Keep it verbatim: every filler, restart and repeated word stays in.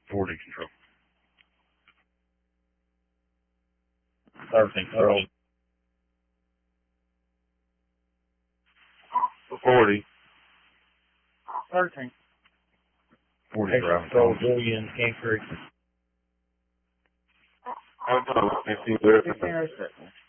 forty control. Thirteen control. forty. Thirteen. forty Extra ground control, control. Julian, King Creek. I don't know. fifteen, thirty. Fifteen oh seven.